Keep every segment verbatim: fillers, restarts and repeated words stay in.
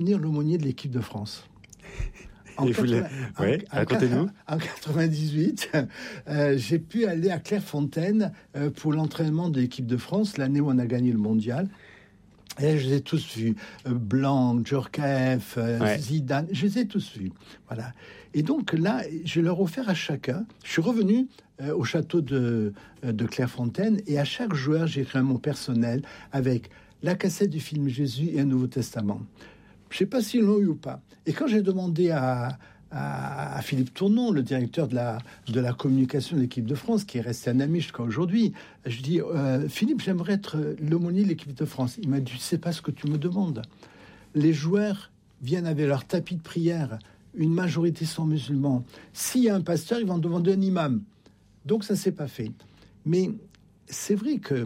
devenir l'aumônier de l'équipe de France. En, Et quatre-vingts, vous ouais, en, racontez-nous. En quatre-vingt-dix-huit, euh, j'ai pu aller à Clairefontaine euh, pour l'entraînement de l'équipe de France, l'année où on a gagné le mondial. Et je les ai tous vus. Euh, Blanc, Djorkaeff, euh, ouais. Zidane, je les ai tous vus. Voilà. Et donc là, je leur ai offert à chacun. Je suis revenu euh, au château de, euh, de Clairefontaine et à chaque joueur, j'ai créé un mot personnel avec la cassette du film Jésus et un Nouveau Testament. Je ne sais pas s'ils l'ont eu ou pas. Et quand j'ai demandé à, à, à Philippe Tournon, le directeur de la, de la communication de l'équipe de France, qui est resté un ami jusqu'à aujourd'hui, je dis euh, Philippe, j'aimerais être l'aumônier de l'équipe de France. Il m'a dit, c'est pas ce que tu me demandes. Les joueurs viennent avec leur tapis de prière. Une majorité sont musulmans. S'il y a un pasteur, ils vont demander un imam. Donc ça s'est pas fait. Mais c'est vrai que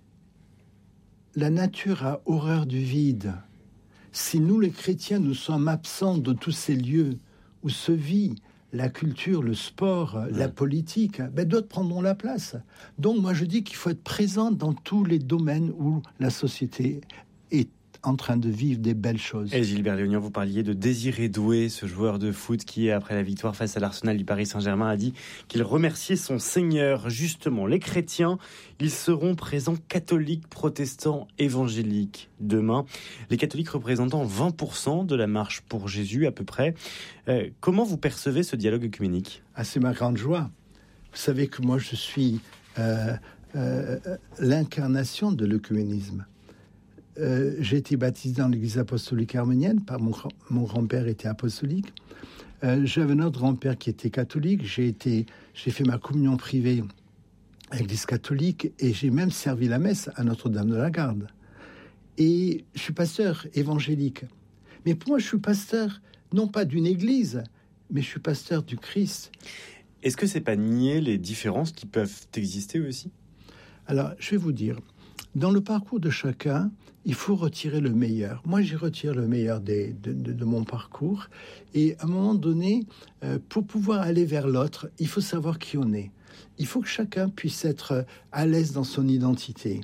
la nature a horreur du vide. Si nous, les chrétiens, nous sommes absents de tous ces lieux où se vit la culture, le sport, ouais. la politique, ben d'autres prendront la place. Donc moi, je dis qu'il faut être présent dans tous les domaines où la société est en train de vivre des belles choses. Et Gilbert Léonien, vous parliez de Désiré Doué, ce joueur de foot qui, après la victoire face à l'Arsenal du Paris Saint-Germain, a dit qu'il remerciait son Seigneur. Justement, les chrétiens, ils seront présents catholiques, protestants, évangéliques demain. Les catholiques représentant vingt pour cent de la marche pour Jésus à peu près. Euh, comment vous percevez ce dialogue œcuménique ? Ah, c'est ma grande joie. Vous savez que moi, je suis euh, euh, l'incarnation de l'œcuménisme. Euh, j'ai été baptisé dans l'église apostolique arménienne, par mon, mon grand-père était apostolique. Euh, j'avais un autre grand-père qui était catholique. J'ai, été, j'ai fait ma communion privée à l'église catholique et j'ai même servi la messe à Notre-Dame de la Garde. Et je suis pasteur évangélique. Mais pour moi, je suis pasteur, non pas d'une église, mais je suis pasteur du Christ. Est-ce que c'est pas nier les différences qui peuvent exister aussi ? Alors, je vais vous dire, dans le parcours de chacun, il faut retirer le meilleur. Moi, j'y retire le meilleur des, de, de, de mon parcours. Et à un moment donné, euh, pour pouvoir aller vers l'autre, il faut savoir qui on est. Il faut que chacun puisse être à l'aise dans son identité.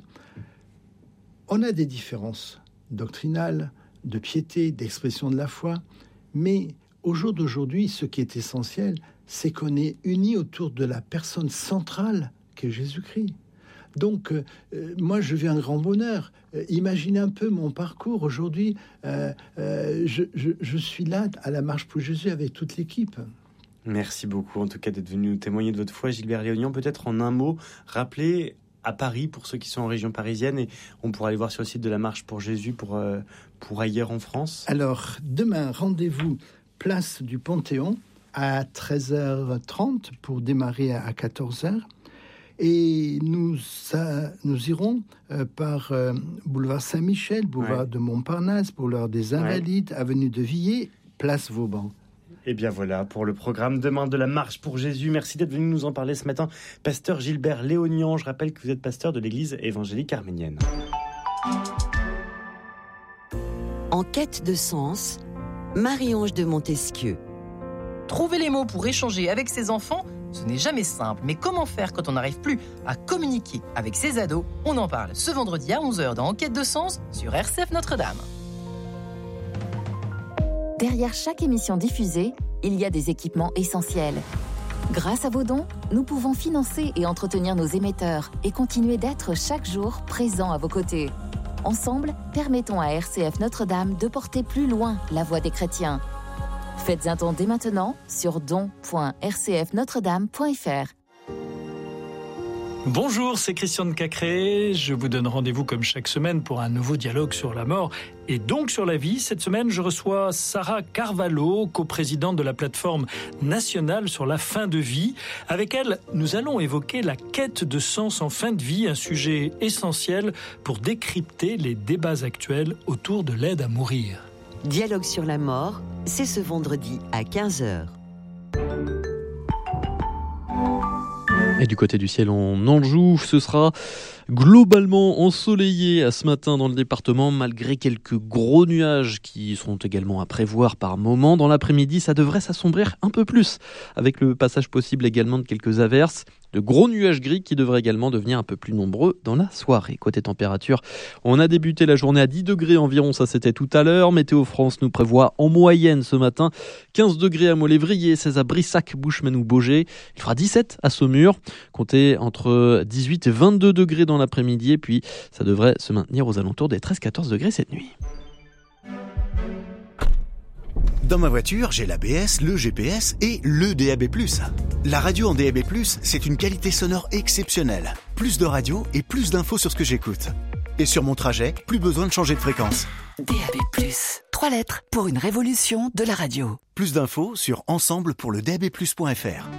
On a des différences doctrinales, de piété, d'expression de la foi. Mais au jour d'aujourd'hui, ce qui est essentiel, c'est qu'on est unis autour de la personne centrale qu'est Jésus-Christ. Donc, euh, moi, je vis un grand bonheur. Euh, imaginez un peu mon parcours. Aujourd'hui, euh, euh, je, je, je suis là à la Marche pour Jésus avec toute l'équipe. Merci beaucoup, en tout cas, d'être venu nous témoigner de votre foi. Gilbert Léonien, peut-être en un mot, rappelez à Paris, pour ceux qui sont en région parisienne, et on pourra aller voir sur le site de la Marche pour Jésus pour, euh, pour ailleurs en France. Alors, demain, rendez-vous place du Panthéon à treize heures trente pour démarrer à quatorze heures. Et nous, ça, nous irons euh, par euh, boulevard Saint-Michel, boulevard ouais. de Montparnasse, boulevard des Invalides, ouais. avenue de Villiers, place Vauban. Et bien voilà pour le programme demain de la Marche pour Jésus. Merci d'être venu nous en parler ce matin, pasteur Gilbert Léonien. Je rappelle que vous êtes pasteur de l'église évangélique arménienne. En quête de sens, Marie-Ange de Montesquieu. Trouver les mots pour échanger avec ses enfants, ce n'est jamais simple, mais comment faire quand on n'arrive plus à communiquer avec ses ados ? On en parle ce vendredi à onze heures dans Enquête de sens sur R C F Notre-Dame. Derrière chaque émission diffusée, il y a des équipements essentiels. Grâce à vos dons, nous pouvons financer et entretenir nos émetteurs et continuer d'être chaque jour présents à vos côtés. Ensemble, permettons à R C F Notre-Dame de porter plus loin la voix des chrétiens. Faites un don dès maintenant sur don point r c f notre dame point f r. Bonjour, c'est Christian de Cacré. Je vous donne rendez-vous comme chaque semaine pour un nouveau dialogue sur la mort et donc sur la vie. Cette semaine, je reçois Sarah Carvalho, coprésidente de la plateforme nationale sur la fin de vie. Avec elle, nous allons évoquer la quête de sens en fin de vie, un sujet essentiel pour décrypter les débats actuels autour de l'aide à mourir. Dialogue sur la mort, c'est ce vendredi à quinze heures. Et du côté du ciel en Anjou, ce sera globalement ensoleillé à ce matin dans le département, malgré quelques gros nuages qui sont également à prévoir par moments. Dans l'après-midi, ça devrait s'assombrir un peu plus, avec le passage possible également de quelques averses. De gros nuages gris qui devraient également devenir un peu plus nombreux dans la soirée. Côté température, on a débuté la journée à dix degrés environ, ça c'était tout à l'heure. Météo France nous prévoit en moyenne ce matin quinze degrés à Molévrier, seize à Brissac, Bouchemen ou Baugé. Il fera dix-sept à Saumur. Comptez entre dix-huit et vingt-deux degrés dans l'après-midi et puis ça devrait se maintenir aux alentours des treize à quatorze degrés cette nuit. Dans ma voiture, j'ai l'A B S, le G P S et le D A B plus. La radio en D A B plus, c'est une qualité sonore exceptionnelle. Plus de radio et plus d'infos sur ce que j'écoute. Et sur mon trajet, plus besoin de changer de fréquence. D A B plus, trois lettres pour une révolution de la radio. Plus d'infos sur ensemble pour le d a b plus point f r.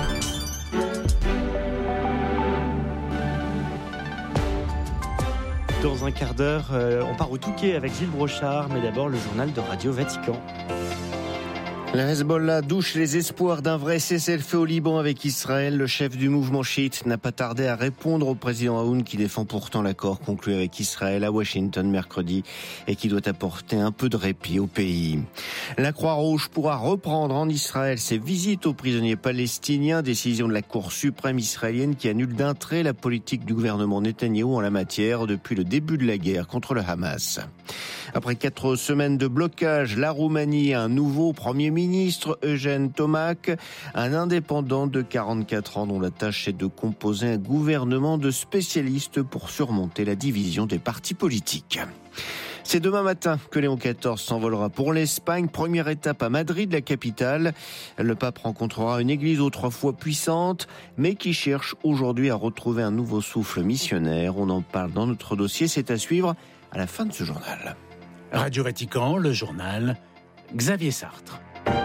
Dans un quart d'heure, euh, on part au Touquet avec Gilles Brochard, mais d'abord le journal de Radio Vatican. Le Hezbollah douche les espoirs d'un vrai cessez-le-feu au Liban avec Israël. Le chef du mouvement chiite n'a pas tardé à répondre au président Aoun qui défend pourtant l'accord conclu avec Israël à Washington mercredi et qui doit apporter un peu de répit au pays. La Croix-Rouge pourra reprendre en Israël ses visites aux prisonniers palestiniens. Décision de la Cour suprême israélienne qui annule d'un trait la politique du gouvernement Netanyahou en la matière depuis le début de la guerre contre le Hamas. Après quatre semaines de blocage, la Roumanie a un nouveau premier ministre, Eugène Tomac, un indépendant de quarante-quatre ans dont la tâche est de composer un gouvernement de spécialistes pour surmonter la division des partis politiques. C'est demain matin que Léon quatorze s'envolera pour l'Espagne. Première étape à Madrid, la capitale. Le pape rencontrera une église aux trois fois puissante, mais qui cherche aujourd'hui à retrouver un nouveau souffle missionnaire. On en parle dans notre dossier, c'est à suivre à la fin de ce journal. Radio Vatican, le journal, Xavier Sartre.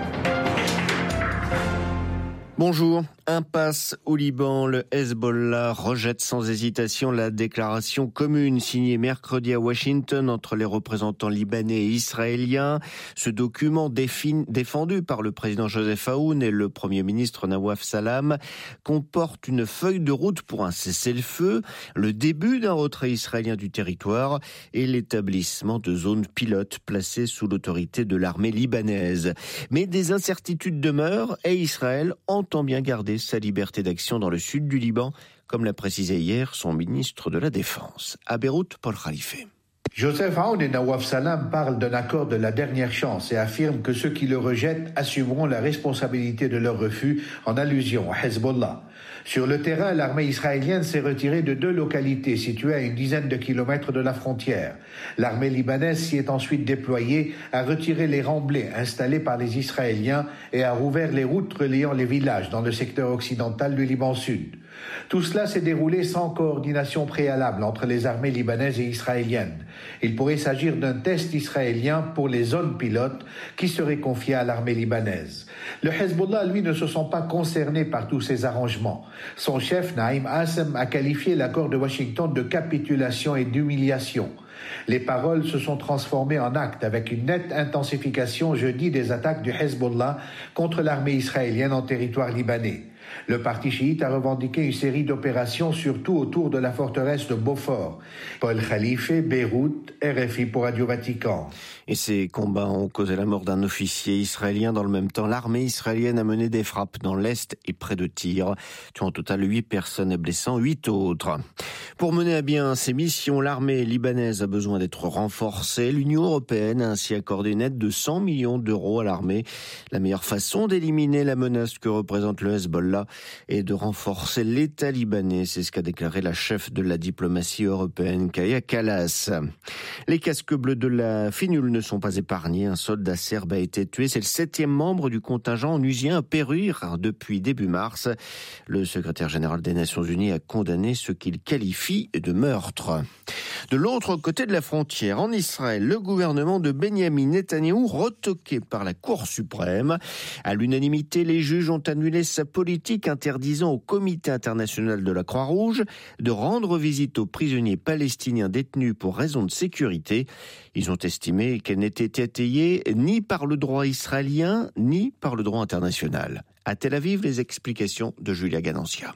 Bonjour. Impasse au Liban, le Hezbollah rejette sans hésitation la déclaration commune signée mercredi à Washington entre les représentants libanais et israéliens. Ce document défini, défendu par le président Joseph Aoun et le premier ministre Nawaf Salam comporte une feuille de route pour un cessez-le-feu, le début d'un retrait israélien du territoire et l'établissement de zones pilotes placées sous l'autorité de l'armée libanaise. Mais des incertitudes demeurent et Israël entend bien garder sa liberté d'action dans le sud du Liban, comme l'a précisé hier son ministre de la Défense. À Beyrouth, Paul Khalife. Joseph Aoun et Nawaf Salam parlent d'un accord de la dernière chance et affirment que ceux qui le rejettent assumeront la responsabilité de leur refus, en allusion à Hezbollah. Sur le terrain, l'armée israélienne s'est retirée de deux localités situées à une dizaine de kilomètres de la frontière. L'armée libanaise s'y est ensuite déployée, a retiré les remblais installés par les Israéliens et a rouvert les routes reliant les villages dans le secteur occidental du Liban Sud. Tout cela s'est déroulé sans coordination préalable entre les armées libanaises et israéliennes. Il pourrait s'agir d'un test israélien pour les zones pilotes qui seraient confiées à l'armée libanaise. Le Hezbollah, lui, ne se sent pas concerné par tous ces arrangements. Son chef, Naïm Assem, a qualifié l'accord de Washington de capitulation et d'humiliation. Les paroles se sont transformées en actes avec une nette intensification jeudi des attaques du Hezbollah contre l'armée israélienne en territoire libanais. Le parti chiite a revendiqué une série d'opérations, surtout autour de la forteresse de Beaufort. Paul Khalife, Beyrouth, R F I pour Radio Vatican. Et ces combats ont causé la mort d'un officier israélien. Dans le même temps, l'armée israélienne a mené des frappes dans l'Est et près de Tyr, tuant au total huit personnes et blessant huit autres. Pour mener à bien ces missions, l'armée libanaise a besoin d'être renforcée. L'Union européenne a ainsi accordé une aide de cent millions d'euros à l'armée. La meilleure façon d'éliminer la menace que représente le Hezbollah est de renforcer l'État libanais. C'est ce qu'a déclaré la chef de la diplomatie européenne, Kaja Kallas. Les casques bleus de la Finule ne sont pas épargnés. Un soldat serbe a été tué. C'est le septième membre du contingent onusien à périr depuis début mars. Le secrétaire général des Nations Unies a condamné ce qu'il qualifie de meurtre. De l'autre côté de la frontière, en Israël, le gouvernement de Benyamin Netanyahou, retoqué par la Cour suprême. À l'unanimité, les juges ont annulé sa politique interdisant au Comité international de la Croix-Rouge de rendre visite aux prisonniers palestiniens détenus pour raison de sécurité. Ils ont estimé qu'elle n'était étayée ni par le droit israélien, ni par le droit international. À Tel Aviv, les explications de Julia Ganancia.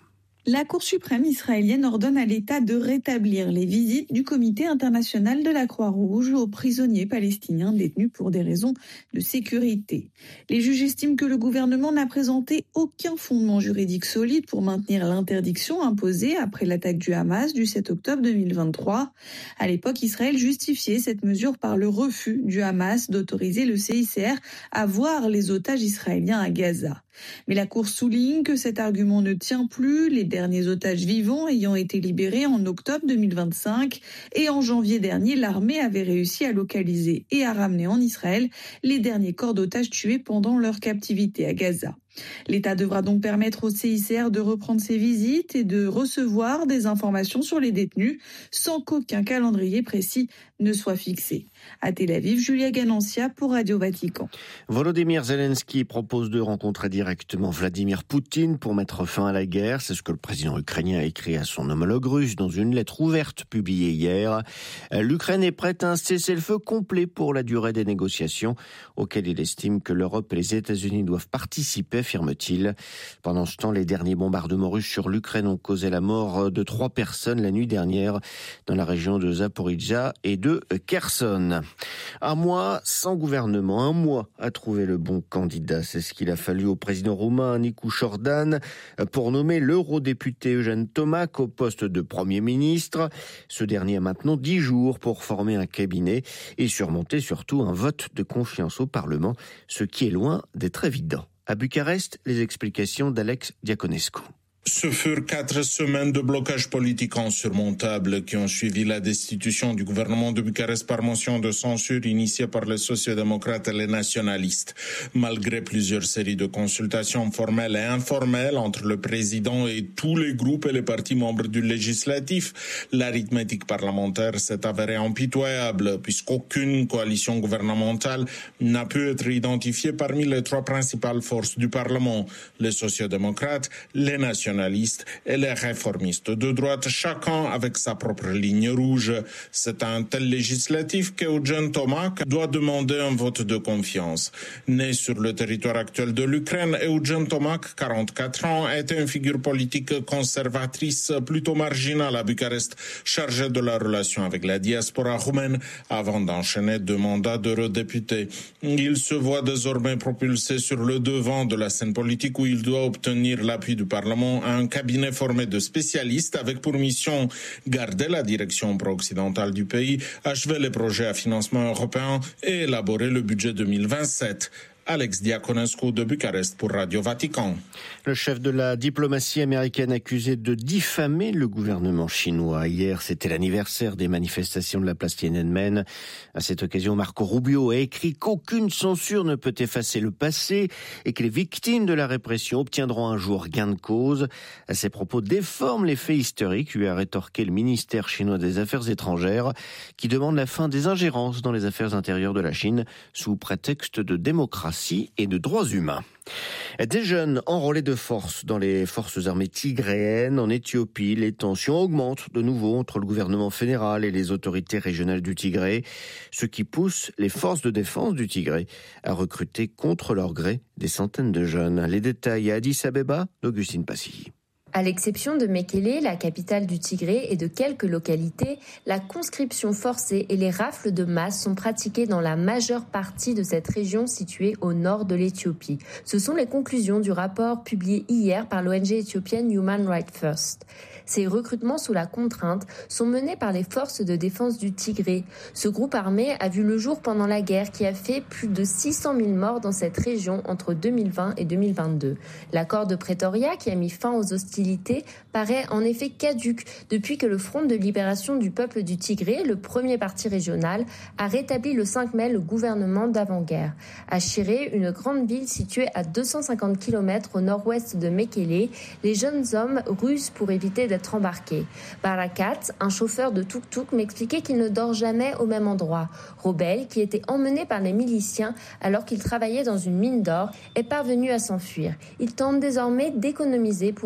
La Cour suprême israélienne ordonne à l'État de rétablir les visites du Comité international de la Croix-Rouge aux prisonniers palestiniens détenus pour des raisons de sécurité. Les juges estiment que le gouvernement n'a présenté aucun fondement juridique solide pour maintenir l'interdiction imposée après l'attaque du Hamas du sept octobre deux mille vingt-trois. À l'époque, Israël justifiait cette mesure par le refus du Hamas d'autoriser le C I C R à voir les otages israéliens à Gaza. Mais la Cour souligne que cet argument ne tient plus, les derniers otages vivants ayant été libérés en octobre deux mille vingt-cinq et en janvier dernier, l'armée avait réussi à localiser et à ramener en Israël les derniers corps d'otages tués pendant leur captivité à Gaza. L'État devra donc permettre au C I C R de reprendre ses visites et de recevoir des informations sur les détenus sans qu'aucun calendrier précis ne soit fixé. À Tel Aviv, Julia Ganancia pour Radio Vatican. Volodymyr Zelensky propose de rencontrer directement Vladimir Poutine pour mettre fin à la guerre. C'est ce que le président ukrainien a écrit à son homologue russe dans une lettre ouverte publiée hier. L'Ukraine est prête à un cessez-le-feu complet pour la durée des négociations auxquelles il estime que l'Europe et les États-Unis doivent participer, affirme-t-il. Pendant ce temps, les derniers bombardements russes sur l'Ukraine ont causé la mort de trois personnes la nuit dernière dans la région de Zaporizhzhia et de Kherson. Un mois sans gouvernement, un mois à trouver le bon candidat. C'est ce qu'il a fallu au président roumain Nicu Jordan pour nommer l'eurodéputé Eugène Tomac au poste de Premier ministre. Ce dernier a maintenant dix jours pour former un cabinet et surmonter surtout un vote de confiance au Parlement, ce qui est loin d'être évident. À Bucarest, les explications d'Alex Diaconescu. Ce furent quatre semaines de blocage politique insurmontable qui ont suivi la destitution du gouvernement de Bucarest par motion de censure initiée par les sociodémocrates et les nationalistes. Malgré plusieurs séries de consultations formelles et informelles entre le président et tous les groupes et les partis membres du législatif, l'arithmétique parlementaire s'est avérée impitoyable puisqu'aucune coalition gouvernementale n'a pu être identifiée parmi les trois principales forces du Parlement, les sociodémocrates, les nationalistes et les réformistes de droite, chacun avec sa propre ligne rouge. C'est à un tel législatif qu'Eugène Tomac doit demander un vote de confiance. Né sur le territoire actuel de l'Ukraine, Eugène Tomac, quarante-quatre ans, était une figure politique conservatrice plutôt marginale à Bucarest, chargée de la relation avec la diaspora roumaine avant d'enchaîner deux mandats d'eurodéputé. Il se voit désormais propulsé sur le devant de la scène politique où il doit obtenir l'appui du Parlement, un cabinet formé de spécialistes avec pour mission garder la direction pro-occidentale du pays, achever les projets à financement européen et élaborer le budget deux mille vingt-sept. Alex Diaconescu de Bucarest pour Radio Vatican. Le chef de la diplomatie américaine accusé de diffamer le gouvernement chinois. Hier, c'était l'anniversaire des manifestations de la place Tiananmen. À cette occasion, Marco Rubio a écrit qu'aucune censure ne peut effacer le passé et que les victimes de la répression obtiendront un jour gain de cause. À ces propos déforment les faits historiques, lui a rétorqué le ministère chinois des Affaires étrangères, qui demande la fin des ingérences dans les affaires intérieures de la Chine sous prétexte de démocratie et de droits humains. Des jeunes enrôlés de force dans les forces armées tigréennes en Éthiopie. Les tensions augmentent de nouveau entre le gouvernement fédéral et les autorités régionales du Tigré, ce qui pousse les forces de défense du Tigré à recruter contre leur gré des centaines de jeunes. Les détails à Addis Abeba d'Augustine Passy. À l'exception de Mekele, la capitale du Tigré, et de quelques localités, la conscription forcée et les rafles de masse sont pratiquées dans la majeure partie de cette région située au nord de l'Éthiopie. Ce sont les conclusions du rapport publié hier par l'O N G éthiopienne Human Rights First. Ces recrutements sous la contrainte sont menés par les forces de défense du Tigré. Ce groupe armé a vu le jour pendant la guerre qui a fait plus de six cent mille morts dans cette région entre deux mille vingt et deux mille vingt-deux. L'accord de Pretoria qui a mis fin aux hostilités paraît en effet caduque depuis que le Front de libération du peuple du Tigré, le premier parti régional, a rétabli le cinq mai le gouvernement d'avant-guerre. À Shiré, une grande ville située à deux cent cinquante kilomètres au nord-ouest de Mekele, les jeunes hommes rusent pour éviter d'être embarqués. Barakat, un chauffeur de tuk-tuk, m'expliquait qu'il ne dort jamais au même endroit. Robel, qui était emmené par les miliciens alors qu'il travaillait dans une mine d'or, est parvenu à s'enfuir. Il tente désormais d'économiser pour aller se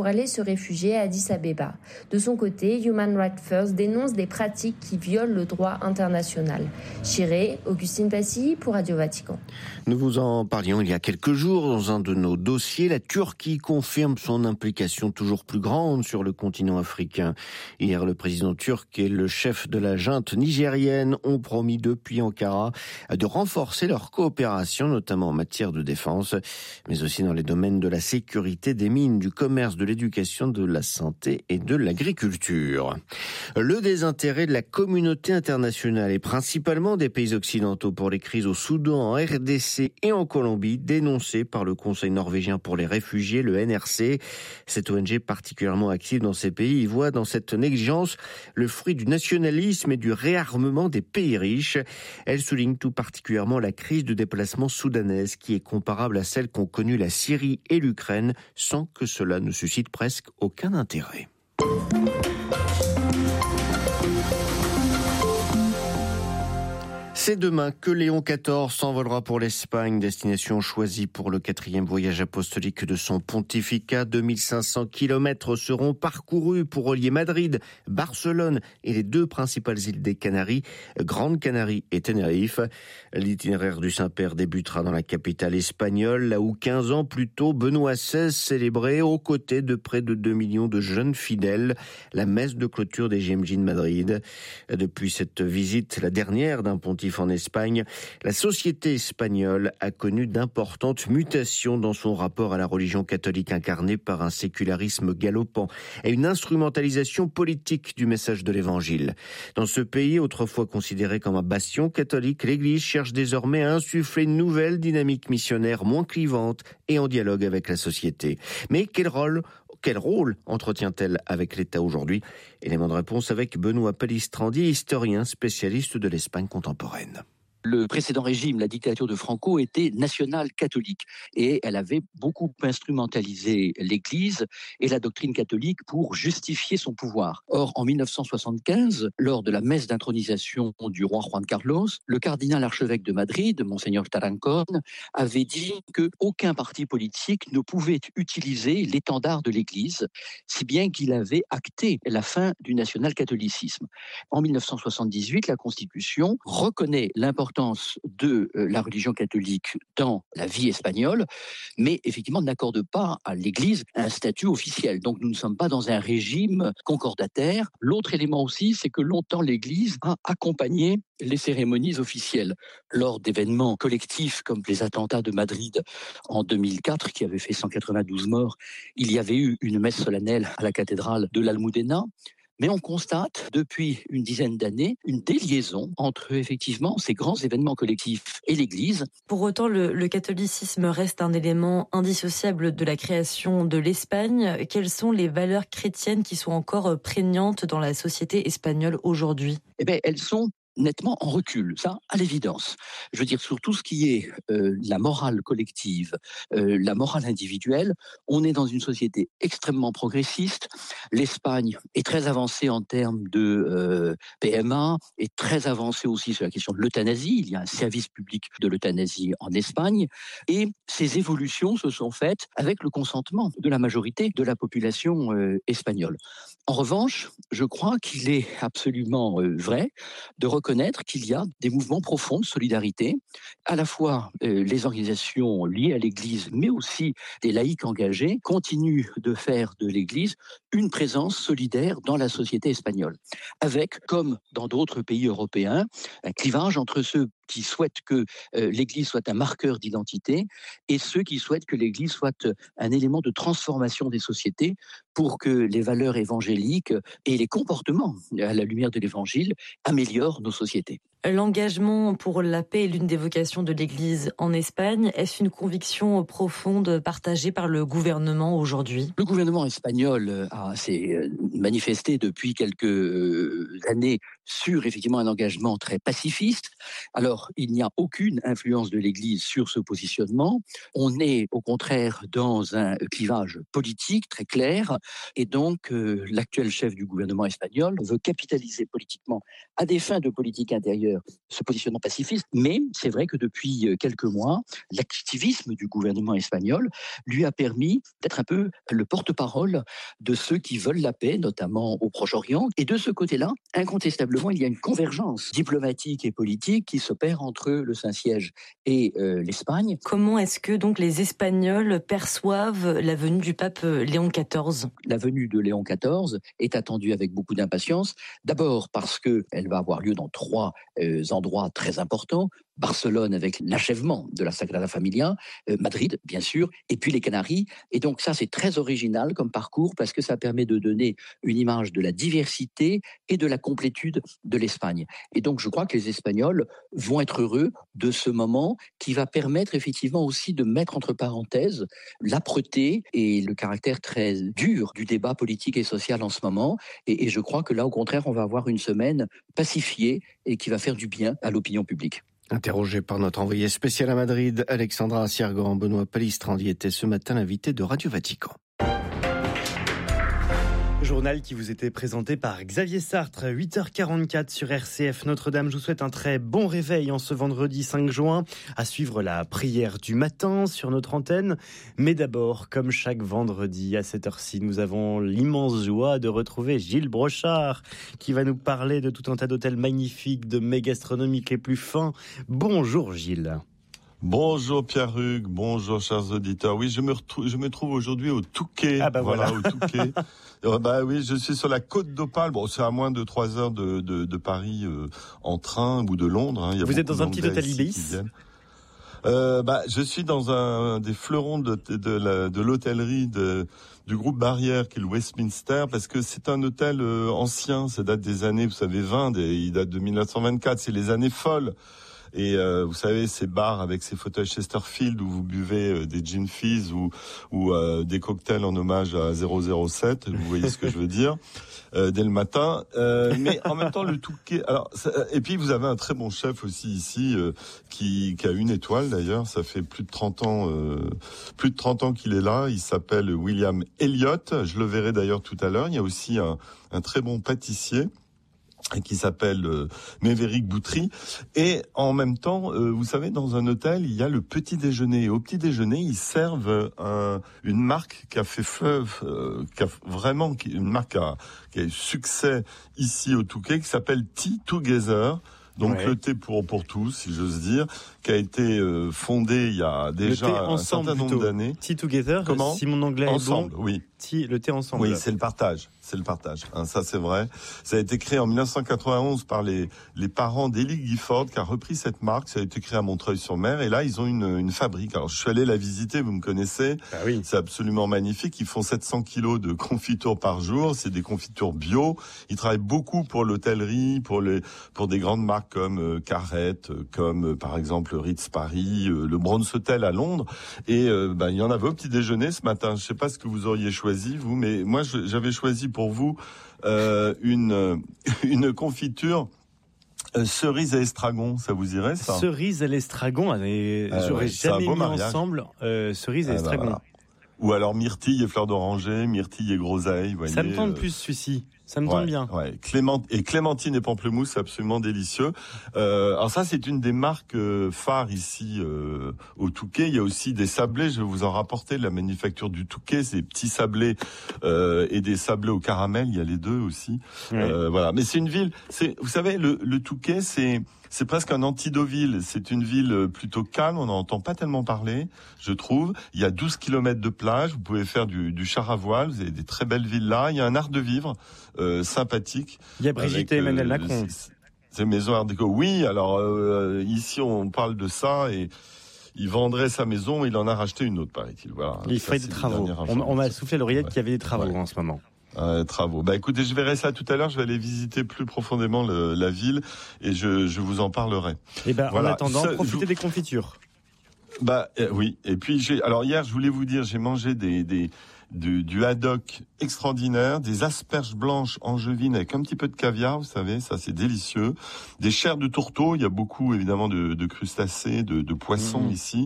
réfugiés à Addis Abeba. De son côté, Human Rights First dénonce des pratiques qui violent le droit international. Chiré, Augustine Passy pour Radio Vatican. Nous vous en parlions il y a quelques jours dans un de nos dossiers. La Turquie confirme son implication toujours plus grande sur le continent africain. Hier, le président turc et le chef de la junte nigérienne ont promis depuis Ankara de renforcer leur coopération, notamment en matière de défense, mais aussi dans les domaines de la sécurité, des mines, du commerce, de l'éducation, de la santé et de l'agriculture. Le désintérêt de la communauté internationale et principalement des pays occidentaux pour les crises au Soudan, en R D C et en Colombie, dénoncé par le Conseil norvégien pour les réfugiés, le N R C. Cette O N G particulièrement active dans ces pays y voit dans cette négligence le fruit du nationalisme et du réarmement des pays riches. Elle souligne tout particulièrement la crise de déplacement soudanaise qui est comparable à celle qu'ont connue la Syrie et l'Ukraine sans que cela ne suscite presque aucun intérêt. C'est demain que Léon quatorze s'envolera pour l'Espagne, destination choisie pour le quatrième voyage apostolique de son pontificat. deux mille cinq cents kilomètres seront parcourus pour relier Madrid, Barcelone et les deux principales îles des Canaries, Grande Canarie et Tenerife. L'itinéraire du Saint-Père débutera dans la capitale espagnole, là où quinze ans plus tôt, Benoît seize célébrait aux côtés de près de deux millions de jeunes fidèles la messe de clôture des G M J de Madrid. Depuis cette visite, la dernière d'un pontife en Espagne, la société espagnole a connu d'importantes mutations dans son rapport à la religion catholique incarnée par un sécularisme galopant et une instrumentalisation politique du message de l'Évangile. Dans ce pays, autrefois considéré comme un bastion catholique, l'Église cherche désormais à insuffler une nouvelle dynamique missionnaire moins clivante et en dialogue avec la société. Mais quel rôle Quel rôle entretient-elle avec l'État aujourd'hui? Élément de réponse avec Benoît Pellistrandi, historien spécialiste de l'Espagne contemporaine. Le précédent régime, la dictature de Franco, était national-catholique et elle avait beaucoup instrumentalisé l'Église et la doctrine catholique pour justifier son pouvoir. Or, en mille neuf cent soixante-quinze, lors de la messe d'intronisation du roi Juan Carlos, le cardinal archevêque de Madrid, Monseigneur Tarancón, avait dit qu'aucun parti politique ne pouvait utiliser l'étendard de l'Église, si bien qu'il avait acté la fin du national-catholicisme. En mille neuf cent soixante-dix-huit, la Constitution reconnaît l'importance de la religion catholique dans la vie espagnole, mais effectivement n'accorde pas à l'Église un statut officiel. Donc nous ne sommes pas dans un régime concordataire. L'autre élément aussi, c'est que longtemps l'Église a accompagné les cérémonies officielles. Lors d'événements collectifs comme les attentats de Madrid en deux mille quatre, qui avaient fait cent quatre-vingt-douze morts, il y avait eu une messe solennelle à la cathédrale de l'Almudena. Mais on constate depuis une dizaine d'années une déliaison entre effectivement ces grands événements collectifs et l'Église. Pour autant, le, le catholicisme reste un élément indissociable de la création de l'Espagne. Quelles sont les valeurs chrétiennes qui sont encore prégnantes dans la société espagnole aujourd'hui? Eh bien, elles sont nettement en recul, ça, à l'évidence. Je veux dire, sur tout ce qui est euh, la morale collective, euh, la morale individuelle, on est dans une société extrêmement progressiste. L'Espagne est très avancée en termes de euh, P M A, est très avancée aussi sur la question de l'euthanasie. Il y a un service public de l'euthanasie en Espagne. Et ces évolutions se sont faites avec le consentement de la majorité de la population euh, espagnole. En revanche, je crois qu'il est absolument euh, vrai de reconnaître qu'il y a des mouvements profonds de solidarité, à la fois euh, les organisations liées à l'Église, mais aussi des laïcs engagés, continuent de faire de l'Église une présence solidaire dans la société espagnole, avec, comme dans d'autres pays européens, un clivage entre ceux qui souhaitent que euh, l'Église soit un marqueur d'identité et ceux qui souhaitent que l'Église soit un élément de transformation des sociétés pour que les valeurs évangéliques et les comportements à la lumière de l'Évangile améliorent nos sociétés. L'engagement pour la paix est l'une des vocations de l'Église en Espagne. Est-ce une conviction profonde partagée par le gouvernement aujourd'hui? Le gouvernement espagnol a, s'est manifesté depuis quelques années sur effectivement un engagement très pacifiste. Alors, il n'y a aucune influence de l'Église sur ce positionnement. On est au contraire dans un clivage politique très clair et donc euh, l'actuel chef du gouvernement espagnol veut capitaliser politiquement à des fins de politique intérieure d'ailleurs se positionnant pacifiste, mais c'est vrai que depuis quelques mois, l'activisme du gouvernement espagnol lui a permis d'être un peu le porte-parole de ceux qui veulent la paix, notamment au Proche-Orient. Et de ce côté-là, incontestablement, il y a une convergence diplomatique et politique qui s'opère entre le Saint-Siège et euh, l'Espagne. Comment est-ce que donc les Espagnols perçoivent la venue du pape Léon quatorze ? La venue de Léon quatorze est attendue avec beaucoup d'impatience. D'abord parce qu'elle va avoir lieu dans trois euh, endroits très importants. Barcelone avec l'achèvement de la Sagrada Familia, euh, Madrid bien sûr, et puis les Canaries. Et donc ça c'est très original comme parcours parce que ça permet de donner une image de la diversité et de la complétude de l'Espagne. Et donc je crois que les Espagnols vont être heureux de ce moment qui va permettre effectivement aussi de mettre entre parenthèses l'âpreté et le caractère très dur du débat politique et social en ce moment. Et, et je crois que là au contraire on va avoir une semaine pacifiée et qui va faire du bien à l'opinion publique. Interrogé par notre envoyé spécial à Madrid, Alexandra Siergan, Benoît Palistrandi était ce matin l'invité de Radio Vatican. Journal qui vous était présenté par Xavier Sartre, huit heures quarante-quatre sur R C F Notre-Dame. Je vous souhaite un très bon réveil en ce vendredi cinq juin. À suivre la prière du matin sur notre antenne. Mais d'abord, comme chaque vendredi à cette heure-ci, nous avons l'immense joie de retrouver Gilles Brochard qui va nous parler de tout un tas d'hôtels magnifiques, de mets gastronomiques les plus fins. Bonjour Gilles. Bonjour Pierre-Hugues, bonjour chers auditeurs. Oui, je me retrouve, je me trouve aujourd'hui au Touquet. Ah bah voilà, voilà. Au Touquet. euh, bah oui, je suis sur la côte d'Opale. Bon, c'est à moins de trois heures de, de, de Paris euh, en train ou de Londres. Hein. Il y a Vous êtes dans un petit hôtel Ibis. Euh, bah, je suis dans un, un des fleurons de, de, de, la, de l'hôtellerie de, du groupe Barrière, qui est le Westminster, parce que c'est un hôtel euh, ancien. Ça date des années, vous savez, vingt. Des, il date de mille neuf cent vingt-quatre. C'est les années folles. Et euh, vous savez, ces bars avec ces fauteuils Chesterfield où vous buvez euh, des gin fizz ou, ou euh, des cocktails en hommage à zéro zéro sept, vous voyez ce que je veux dire, euh, dès le matin. Euh, mais en même temps, le Touquet... Alors, ça, et puis, vous avez un très bon chef aussi ici, euh, qui, qui a une étoile d'ailleurs. Ça fait plus de trente ans, euh, plus de trente ans qu'il est là. Il s'appelle William Elliott. Je le verrai d'ailleurs tout à l'heure. Il y a aussi un, un très bon pâtissier qui s'appelle euh, Mévéric Boutry. Et en même temps, euh, vous savez, dans un hôtel, il y a le petit déjeuner. Et au petit déjeuner, ils servent un, une marque qui a fait fleuve, euh, qui a vraiment, une marque qui a, qui a eu succès ici au Touquet, qui s'appelle Tea Together. Donc ouais. Le thé pour pour tous, si j'ose dire, qui a été euh, fondé il y a déjà un certain nombre d'années. Tea Together. Comment ? Si mon anglais ensemble, est bon. Oui. Tea, le thé ensemble. Oui, c'est le partage. C'est le partage. Hein, ça, c'est vrai. Ça a été créé en dix-neuf cent quatre-vingt-onze par les les parents d'Eli Gifford, qui a repris cette marque. Ça a été créé à Montreuil-sur-Mer. Et là, ils ont une une fabrique. Alors, je suis allé la visiter. Vous me connaissez. Ah oui. C'est absolument magnifique. Ils font sept cents kilos de confitures par jour. C'est des confitures bio. Ils travaillent beaucoup pour l'hôtellerie, pour les pour des grandes marques comme euh, Carrette, comme euh, par exemple Ritz Paris, euh, le Bronze Hotel à Londres. Et euh, ben il y en avait au petit déjeuner ce matin. Je sais pas ce que vous auriez choisi vous, mais moi je, j'avais choisi pour vous euh, une euh, une confiture euh, cerise à estragon. Ça vous irait ça ? Cerise à l'estragon, euh, j'aurais ouais, jamais mis mariage. ensemble euh, cerise à estragon. Ah, bah, ou alors myrtille et fleur d'oranger, myrtille et groseille. Voyez, ça me tente euh... plus celui-ci. Ça me tente ouais, bien. Ouais. Clément et clémentine et pamplemousse, c'est absolument délicieux. Euh, alors ça, c'est une des marques euh, phares ici euh, au Touquet. Il y a aussi des sablés. Je vais vous en rapporter de la manufacture du Touquet, ces petits sablés euh, et des sablés au caramel. Il y a les deux aussi. Ouais. Euh, voilà. Mais c'est une ville. C'est, vous savez, le, le Touquet, c'est c'est presque un anti-Deauville. C'est une ville plutôt calme. On n'en entend pas tellement parler, je trouve. Il y a douze kilomètres de plage. Vous pouvez faire du, du char à voile. Vous avez des très belles villes là. Il y a un art de vivre euh, sympathique. Il y a Brigitte avec, et Emmanuel euh, Lacombe. Ces maisons art déco. Oui, alors euh, ici on parle de ça et il vendrait sa maison, il en a racheté une autre, paraît-il. Voilà. Il fait des travaux. On, on m'a soufflé à l'oreillette ouais. qu'il y avait des travaux ouais. en ce moment. Euh, travaux. Bah écoutez, je verrai ça tout à l'heure. Je vais aller visiter plus profondément le, la ville et je, je vous en parlerai. Et ben voilà. En attendant, ça, profitez je... des confitures. Bah euh, oui. Et puis j'ai. Alors hier, je voulais vous dire, j'ai mangé des des du, du haddock extraordinaire, des asperges blanches angevines avec un petit peu de caviar, vous savez, ça c'est délicieux. Des chairs de tourteau, il y a beaucoup évidemment de, de crustacés, de, de poissons mmh. ici.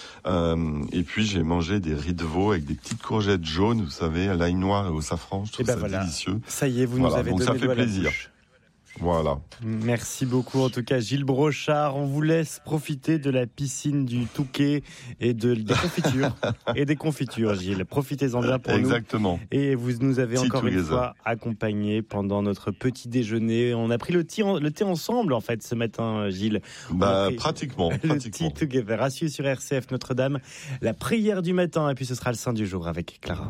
Euh, et puis j'ai mangé des riz de veau avec des petites courgettes jaunes, vous savez, à l'ail noir et au safran. Je trouve et ben ça voilà. délicieux. Ça y est, vous voilà, nous avez donc donné ça fait plaisir. Voilà. Merci beaucoup en tout cas Gilles Brochard. On vous laisse profiter de la piscine du Touquet et de, des confitures. et des confitures Gilles. Profitez-en bien pour Exactement. nous. Et vous nous avez Tea encore together. une fois accompagnés pendant notre petit déjeuner. On a pris le thé, le thé ensemble en fait ce matin Gilles. Bah, pratiquement. Le pratiquement. Tea Together. À suivre sur R C F Notre-Dame. La prière du matin et puis ce sera le Saint du jour avec Clara.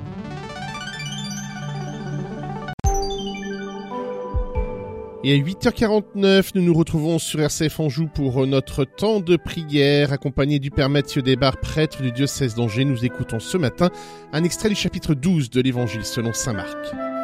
Et à huit heures quarante-neuf, nous nous retrouvons sur R C F Anjou pour notre temps de prière. Accompagné du Père Mathieu Desbarres, prêtre du diocèse d'Angers, nous écoutons ce matin un extrait du chapitre douze de l'Évangile selon saint Marc.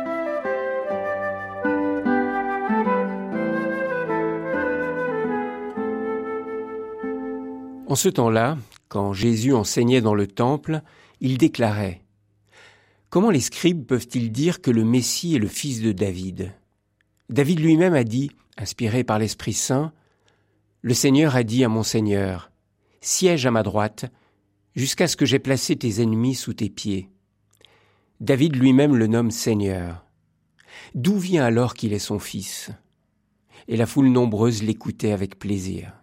En ce temps-là, quand Jésus enseignait dans le temple, il déclarait « Comment les scribes peuvent-ils dire que le Messie est le fils de David ? David lui-même a dit, inspiré par l'Esprit Saint, « Le Seigneur a dit à mon Seigneur, siège à ma droite, jusqu'à ce que j'aie placé tes ennemis sous tes pieds. » David lui-même le nomme Seigneur. D'où vient alors qu'il est son fils ? Et la foule nombreuse l'écoutait avec plaisir.